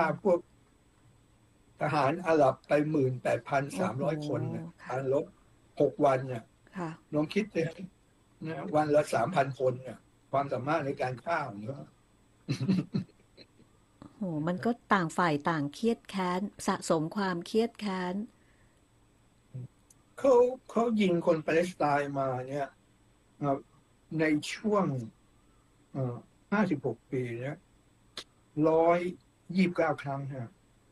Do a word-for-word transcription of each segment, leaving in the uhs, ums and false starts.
พวกทหารอาหรับไปหมื่นแปดพันสามร้อยคนเนี่ยค่ะการรบหกวันเนี่ยค่ะลองคิดเลยนะวันละสามพันคนเนี่ยความสามารถในการฆ่าของเขาโหมันก็ต่างฝ่ายต่างเครียดแค้นสะสมความเครียดแค้นเขาเขายิงคนปาเลสไตน์มาเนี่ยในช่วงห้าสิบหกปีเนี่ยร้อยยี่สิบเก้าครั้งฮะ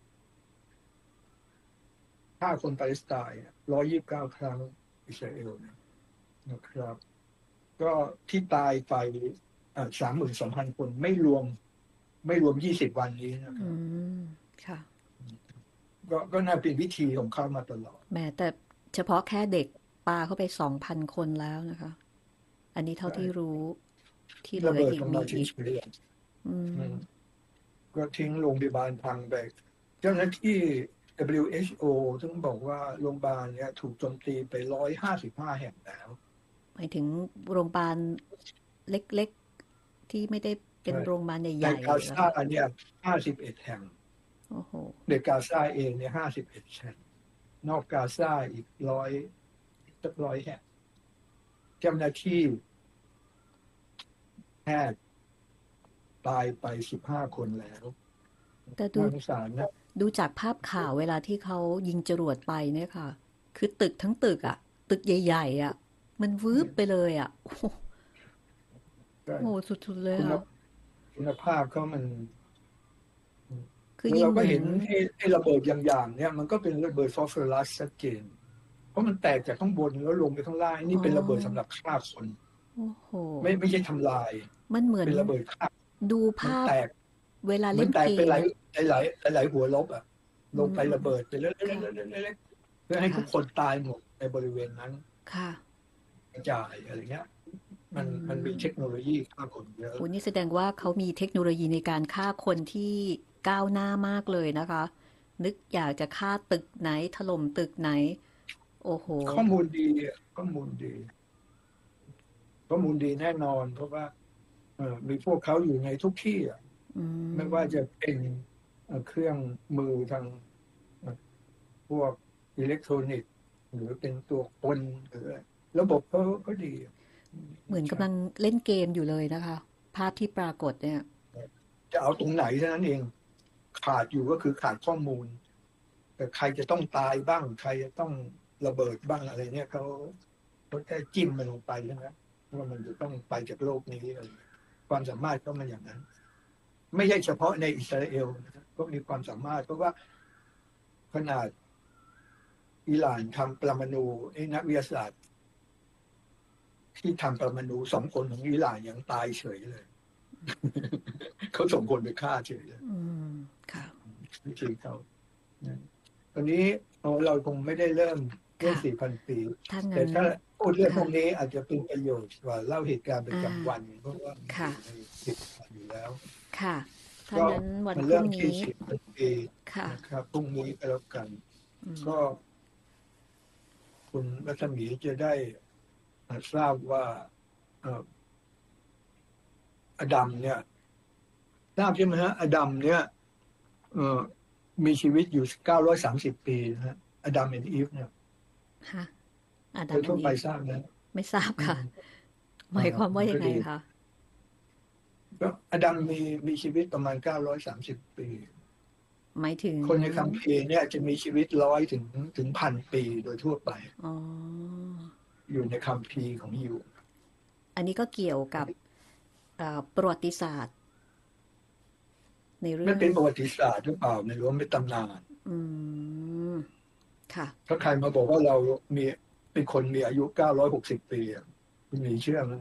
ฆ่าคนปาเลสไตน์ร้อยยี่สิบเก้าครั้งอิสราเอลนะครับก็ที่ตายไปสามหมื่นสองพันคนไม่รวมไม่รวมยี่สิบวันนี้นะครับอืมค่ะก็ก็น่าเป็นวิธีของเขามาตลอดแม้แต่เฉพาะแค่เด็กปาเข้าไปสองพันคนแล้วนะคะอันนี้เท่าที่รู้ที่เหลืระอเบิดอีกของเราเฉมีอีกยอืมๆก็ทิ้งโรงพยาบาลพังไปเจ้าหน้าที่ ดับเบิลยู เอช โอ ถึงบอกว่าโรงพยาบาลเนี่ยถูกโจมตีไปร้อยห้าสิบห้าแห่งแล้วหมายถึงโรงพยาบาลเล็กๆที่ไม่ได้เป็นโรงพยาบาลใในหญ่กาๆแล้วซาเนี่ยห้าสิบเอ็ดแห่งโอ้โหในกาซาเองเนี่ยห้าสิบเอ็ดแห่งนอกกาซาอีกร้อยสักร้อยแห่งเจ้าหน้าที่แพทย์ตายไปสิบห้าคนแล้วแต่ดูน่าสงสารนะดูจากภาพข่าวเวลาที่เขายิงจรวดไปเนี่ยค่ะคือตึกทั้งตึกอะตึกใหญ่ๆอะมันวืบไปเลยอะโอ้โหโหสุดๆเลยคุณค่ะคุณภาพเขามันคือแล้วเราก็ยิงเหมือนเห็นไอ้ไอ้ระเบิดอย่างๆเนี่ยมันก็เป็นระเบิดฟอสฟอรัสชัดเจนเพราะมันแตกจากข้างบนแล้วลงไปข้างล่างนี่อ๋อเป็นระเบิดสำหรับฆ่าคนโอ้โหไม่ไม่ใช่ทำลายมันเหมือนเป็นระเบิดฆ่าดูภาพมันแตกเวลามันเล่นเกแตกไปหลายมอะหลายหลายหลายหัวลบอ่ะอืลงไประเบิดมไปเล็ค่ะกๆๆๆๆเพื่อให้ทุค่ะกคนตายหมดในบริเวณนั้นค่ะกระจายอะไรเงี้ยอืมันมันมีเทคโนมโลยีฆ่าคนเยอะโอ้นี่แสดงว่าเขามีเทคโนโลยีในการฆ่าคนที่ก้าวหน้ามากเลยนะคะนึกอยากจะฆ่าตึกไหนถล่มตึกไหนโอ้โหข้อมูลดีข้อมูลดีข้อมูลดีแน่นอนเพราะว่าเอ่อมีพวกเขาอยู่ในทุกที่อ่ะอืไม่ว่าจะมเป็นเอ่อเครื่องมือทางเอ่อพวกอิเล็กทรอนิกส์หรือเป็นตัวกลหรืออะไรระบบเขาเขาดีเหมือนใช่กำลังเล่นเกมอยู่เลยนะคะภาพที่ปรากฏเนี่ยจะเอาตรงไหนเท่านั้นเองขาดอยู่ก็คือขาดข้อมูลแต่ใครจะต้องตายบ้างใครจะต้องระเบิดบ้างอะไรเนี่ยเขาเขาแค่จิ้มมันลงไปใช่ไหมว่ามันจะต้องไปจากโลกนี้อะไรความสามารถก็มันอย่างนั้นไม่ใช่เฉพาะในอิสราเอลนะครับก็มีความสามารถเพราะว่าขนาดอิหร่านทำปรมาณูไอ้นักวิทยาศาสตร์ที่ทำปรมาณูสองคนของอิหร่านยังตายเฉยเลยเขาส่งคนไปฆ่าเฉยเลยอืมค่ะวิธีเขาตอนนี้เราคงไม่ได้เริ่มเรื่องค่ะสี่พันปีถ้างั้นแต่ถ้าพูดเรื่องพค่ะวกนี้อาจจะเป็นประโยชน์กว่าเล่าเหตุการณ์ประอ่าจำวันเพราะว่ามันอค่ะยู่ในสิบอยู่แล้วค่ะถ้าก็งั้นวันมันเริ่มที่พรุ่งนี้สิบพันปีค่ะนะครับพรุ่งนี้ก็แล้วกันอืมก็คุณรัศมีจะได้ทราบว่าเอ่ออดัมเนี่ยทราบใช่ไหมฮะอดัมเนี่ยเอ่อมีชีวิตอยู่เก้าร้อยสามสิบปีนะฮะอดัมและอีฟเนี่ยฮะอาโดยทั่วไปดัมแอนด์อีฟทราบนะไม่ทราบค่ะอืมหมายความว่าก็ดียังไงคะก็อดัมมีมีชีวิตประมาณเก้าร้อยสามสิบปีหมายถึงคนในคัมภีร์เนี่ยจะมีชีวิตร้อยถึงถึงพันปีโดยทั่วไปอ๋ออยู่ในคัมภีร์ของยูอันนี้ก็เกี่ยวกับ เอ่อประวัติศาสตร์ในเรื่องไม่เป็นประวัติศาสตร์หรือเปล่าไม่รู้ว่าเป็นตำนานอืมค่ะถ้าใครมาบอกว่าเรามีเป็นคนมีอายุเก้าร้อยหกสิบปีอะคุณมีเชื่อไหม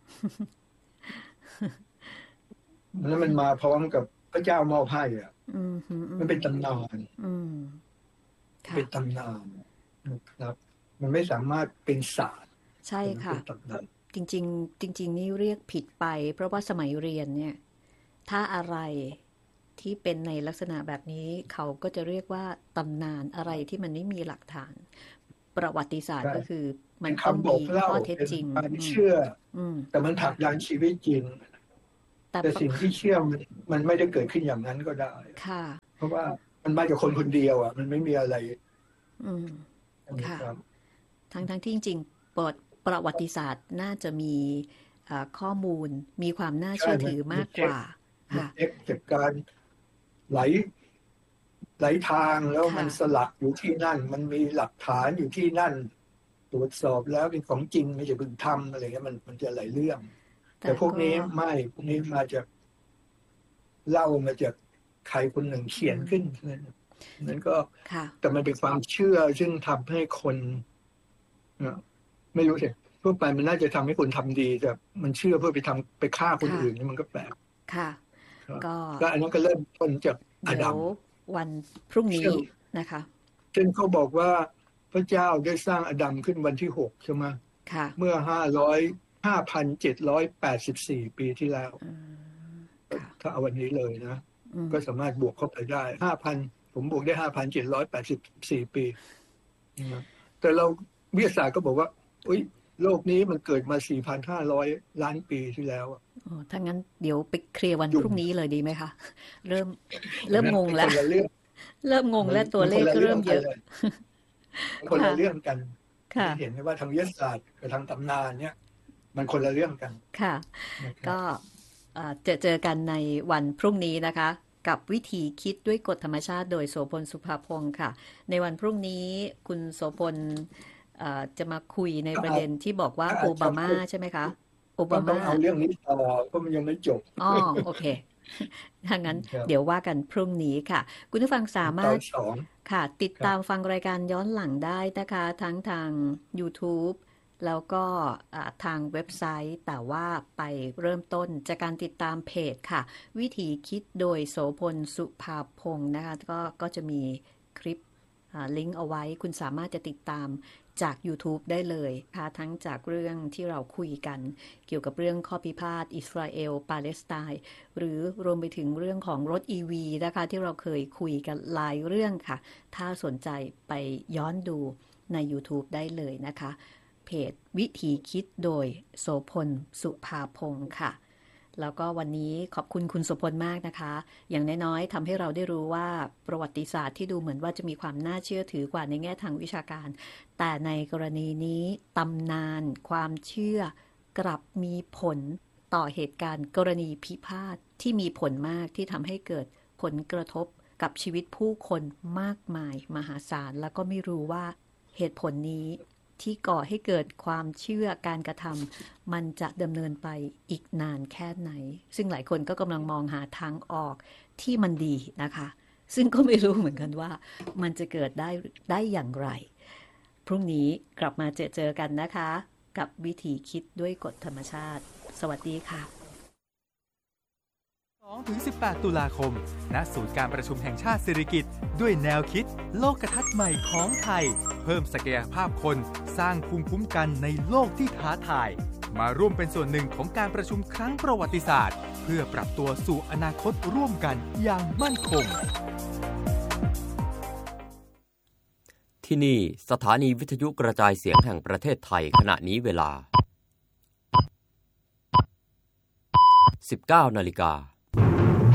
แล้วมันมาพร้อมกับพระเจ้ามอบให้อ่ะอืมอืมอืมมันเป็นตำนานอืมค่ะเป็นตำนานนะครับมันไม่สามารถเป็นศาสตร์ใช่แต่มันเป็ค่ะนตำนานจริงๆจริงๆนี่เรียกผิดไปเพราะว่าสมัยเรียนเนี่ยถ้าอะไรที่เป็นในลักษณะแบบนี้เขาก็จะเรียกว่าตำนานอะไรที่มันไม่มีหลักฐานประวัติศาสตร์ใช่ก็คือมัเป็นนต้องมีคำบอกเล่าข้อเท็จเป็นจริงความอืมเชื่ออืมแต่มันผลัค่ะกดันชีวิตจริงแต่แต่สิ่งที่เชื่อมันมันไม่ได้เกิดขึ้นอย่างนั้นก็ได้ค่ะเพราะว่ามันมาจากคนคนเดียวอ่ะมันไม่มีอะไรอืม ค่ะครับทั้งทั้งที่จริงๆประประวัติศาสตร์น่าจะมีอ่าข้อมูลมีความน่าใช่เชื่อมันถือมัมาน กเช็กคว่ามันค่ะเช็คจากการไหลไหลทางแล้วมันค่ะสลักอยู่ที่นั่น มันมีหลักฐานอยู่ที่นั่น ตรวจสอบแล้วเป็นของจริงไม่ใช่เพิ่งทำอะไรเงี้ยมันมันจะหลายเรื่องแต่แต่พวกก็นี้ไม่พวกนี้มาจากเล่ามาจากใครคนหนึ่งเขียนอืมขึ้นนั้นนั้นก็ค่ะแต่มันเป็นความเชื่อซึ่งทำให้คนเอ่อไม่รู้สิทั่วไปมันน่าจะทำให้คนทำดีแต่มันเชื่อเพื่อไปทำไปฆ่าคนค่ะอื่นนี่มันก็แปลกค่ะครับก็ก็อันนั้นก็เริ่มต้นจากอาเดี๋ยดัวมวันพรุ่งนี้ซึ่งนะคะซึ่งเขาบอกว่าพระเจ้าได้สร้างอาดัมขึ้นวันที่หกใช่ไหมค่ะเมื่อห้าร้อยห้าพันเจ็ดร้อยแปดสิบสี่ปีที่แล้วอืม ค่ะถ้าเอาวันนี้เลยนะอืมก็สามารถบวกเข้าไปได้ห้าพันผมบวกได้ห้าพันเจ็ดร้อยแปดสิบสี่ปีนะแต่เราวิทยาศาสตร์ก็บอกว่าอุ้ยโลกนี้มันเกิดมา สี่พันห้าร้อย ล้านปีที่แล้วอะอ๋อ ถ้างั้นเดี๋ยวไปเคลียร์วันยุ่งพรุ่งนี้เลยดีไหมคะ เริ่ม เริ่มงงมันแล้วคนละเรื่องเริ่มงงมันและตัวมันเลคนขละก็เรื่เริ่องมกัเยนอะเลยมันคนค่ะละเรื่องกันค่ะเห็นไหมว่าทางวิทยาศาสตร์กับทางตำนานเนี่ยมันคนละเรื่องกันค่ะนะครับก็เอ่อเจอเจอกันในวันพรุ่งนี้นะคะ กับวิธีคิดด้วยกฎธรรมชาติโดยโสพลสุภาพงศ์ค่ะ ในวันพรุ่งนี้คุณโสพลเอ่อจะมาคุยในประเด็นที่บอกว่าก็โออาจบาจะมาพูดใช่ไหมคะ โอก็บาต้องมาเอาเรื่องนี้ต่อเพราะมันยังไม่จบอ๋อ โอเค ถ้างั้นครับเดี๋ยวว่ากันพรุ่งนี้ค่ะ คุณผู้ฟังสาตมาอรนถสองค่ะ ติดครับตามฟังรายการย้อนหลังได้นะคะ ทั้งทาง YouTube แล้วก็อ่าทางเว็บไซต์ แต่ว่าไปเริ่มต้นจากการติดตามเพจค่ะ วิถีคิดโดยโสพลสุภาพงศ์นะคะ ก็ ก็จะมีคลิปอ่าลิงก์เอาไว้ คุณสามารถจะติดตามจาก YouTube ได้เลยค่ะ ทั้งจากเรื่องที่เราคุยกัน เกี่ยวกับเรื่องข้อพิพาทอิสราเอลปาเลสไตน์ หรือรวมไปถึงเรื่องของรถ อี วี นะคะ ที่เราเคยคุยกันหลายเรื่องค่ะ ถ้าสนใจไปย้อนดูใน YouTube ได้เลยนะคะ เพจวิถีคิดโดยโสพลสุภาพงศ์ค่ะ แล้วก็วันนี้ขอบคุณคุณโสพลมากนะคะ อย่างน้อยๆทำให้เราได้รู้ว่าประวัติศาสตร์ที่ดูเหมือนว่าจะมีความน่าเชื่อถือกว่าในแง่ทางวิชาการ แต่ในกรณีนี้ตำนานความเชื่อกลับมีผลต่อเหตุการณ์กรณีพิพาทที่มีผลมากที่ทำให้เกิดผลกระทบกับชีวิตผู้คนมากมายมหาศาล แล้วก็ไม่รู้ว่าเหตุผลนี้ที่ก่อให้เกิดความเชื่อการกระทำมันจะดำเนินไปอีกนานแค่ไหน ซึ่งหลายคนก็กำลังมองหาทางออกที่มันดีนะคะ ซึ่งก็ไม่รู้เหมือนกันว่ามันจะเกิดได้ได้อย่างไร พรุ่งนี้กลับมาเจอเจอกันนะคะ กับวิธีคิดด้วยกฎธรรมชาติ สวัสดีค่ะสองถึงสิบแปด ตุลาคม ณ ศูนย์การประชุมแห่งชาติสิริกิติ์ ด้วยแนวคิดโลกทัศน์ใหม่ของไทย เพิ่มศักยภาพคนสร้างภูมิคุ้มกันในโลกที่ท้าทาย มาร่วมเป็นส่วนหนึ่งของการประชุมครั้งประวัติศาสตร์ เพื่อปรับตัวสู่อนาคตร่วมกันอย่างมั่นคงที่นี่สถานีวิทยุกระจายเสียงแห่งประเทศไทยขณะนี้เวลา สิบเก้านาฬิกา